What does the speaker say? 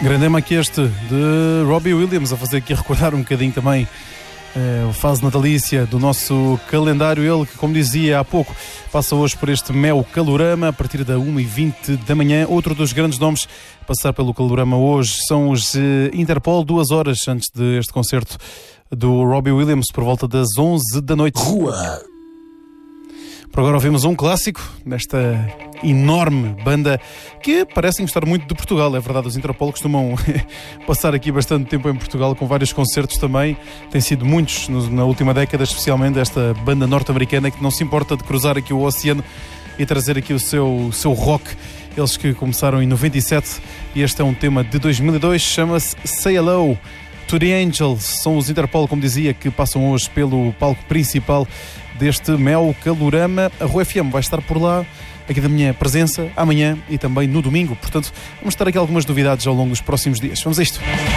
Grande tema aqui este de Robbie Williams, a fazer aqui recordar um bocadinho também a fase natalícia do nosso calendário. Ele que, como dizia há pouco, passa hoje por este Mel Calorama a partir da 1h20 da manhã. Outro dos grandes nomes a passar pelo Calorama hoje são os Interpol, 2 horas antes deste concerto do Robbie Williams, por volta das 11 da noite. Rua. Por agora ouvimos um clássico desta enorme banda que parecem gostar muito de Portugal. É verdade, os Interpol costumam passar aqui bastante tempo em Portugal com vários concertos também. Tem sido muitos na última década, especialmente esta banda norte-americana que não se importa de cruzar aqui o oceano e trazer aqui o seu rock. Eles que começaram em 97 e este é um tema de 2002, chama-se Say Hello to the Angels. São os Interpol, como dizia, que passam hoje pelo palco principal deste Mel Calorama. A Rua FM vai estar por lá, aqui da minha presença, amanhã e também no domingo. Portanto, vamos ter aqui algumas novidades ao longo dos próximos dias. Vamos a isto.